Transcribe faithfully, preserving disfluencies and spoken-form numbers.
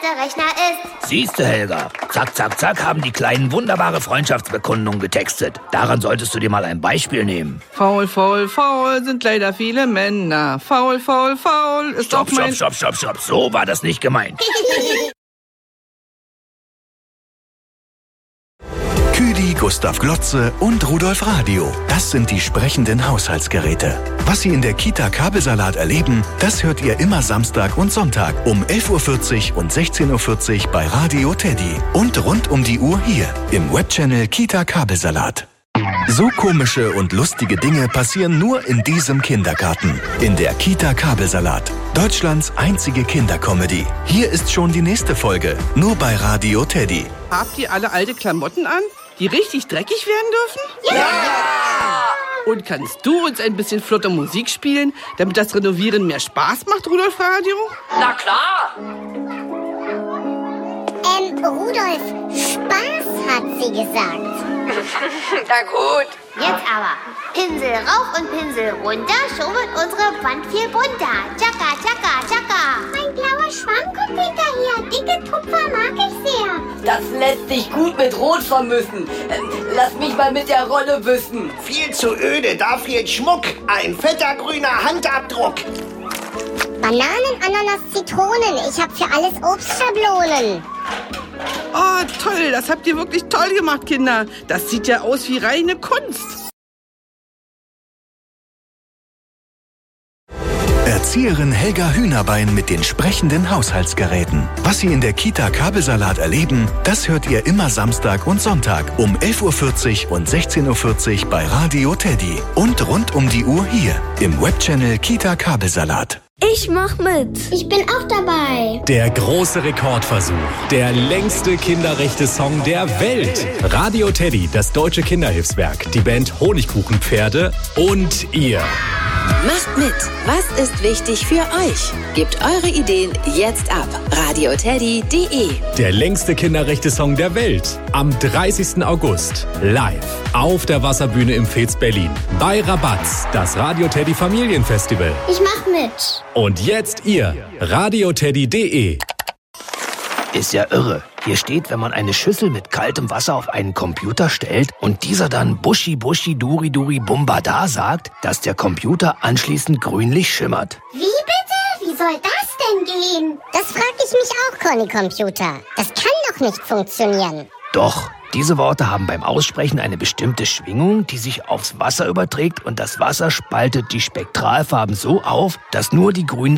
der Rechner ist. Siehste, Helga, zack, zack, zack haben die Kleinen wunderbare Freundschaftsbekundungen getextet. Daran solltest du dir mal ein Beispiel nehmen. Faul, faul, faul sind leider viele Männer. Faul, faul, faul ist Stopp, auch mein... stopp, stopp, stopp, stopp, so war das nicht gemeint. Küdi, Gustav Glotze und Rudolf Radio. Das sind die sprechenden Haushaltsgeräte. Was Sie in der Kita Kabelsalat erleben, das hört ihr immer Samstag und Sonntag um elf Uhr vierzig und sechzehn Uhr vierzig bei Radio Teddy. Und rund um die Uhr hier im Webchannel Kita Kabelsalat. So komische und lustige Dinge passieren nur in diesem Kindergarten. In der Kita Kabelsalat. Deutschlands einzige Kindercomedy. Hier ist schon die nächste Folge. Nur bei Radio Teddy. Habt ihr alle alte Klamotten an, die richtig dreckig werden dürfen? Ja! Und kannst du uns ein bisschen flotte Musik spielen, damit das Renovieren mehr Spaß macht, Rudolf Radio? Na klar! Ähm, Rudolf, Spaß hat sie gesagt. Na gut. Jetzt aber. Pinsel rauf und Pinsel runter, schon wird unsere Wand viel bunter. Tschakka, tschakka, tschakka. Mein blauer Schwamm kommt hinterher. Dicke Tupfer mag ich sehr. Das lässt sich gut mit Rot vermischen. Ähm, Lass mich mal mit der Rolle wüssten. Viel zu öde, da fehlt Schmuck. Ein fetter grüner Handabdruck. Bananen, Ananas, Zitronen. Ich hab für alles Obstschablonen. Oh, toll, das habt ihr wirklich toll gemacht, Kinder. Das sieht ja aus wie reine Kunst. Erzieherin Helga Hühnerbein mit den sprechenden Haushaltsgeräten. Was Sie in der Kita Kabelsalat erleben, das hört ihr immer Samstag und Sonntag um elf Uhr vierzig und sechzehn Uhr vierzig bei Radio Teddy. Und rund um die Uhr hier im Webchannel Kita Kabelsalat. Ich mach mit. Ich bin auch dabei. Der große Rekordversuch. Der längste Kinderrechte-Song der Welt. Radio Teddy, das deutsche Kinderhilfswerk, die Band Honigkuchenpferde und ihr. Macht mit. Was ist wichtig für euch? Gebt eure Ideen jetzt ab. radioteddy punkt de. Der längste Kinderrechte-Song der Welt. Am dreißigsten August. Live. Auf der Wasserbühne im Fez Berlin. Bei Rabatz. Das Radio Teddy Familienfestival. Ich mach mit. Und jetzt ihr. radioteddy punkt de. Ist ja irre. Hier steht, wenn man eine Schüssel mit kaltem Wasser auf einen Computer stellt und dieser dann Buschi Buschi Duri Duri Bumbada sagt, dass der Computer anschließend grünlich schimmert. Wie bitte? Wie soll das denn gehen? Das frag ich mich auch, Conny Computer. Das kann doch nicht funktionieren. Doch, diese Worte haben beim Aussprechen eine bestimmte Schwingung, die sich aufs Wasser überträgt und das Wasser spaltet die Spektralfarben so auf, dass nur die grünen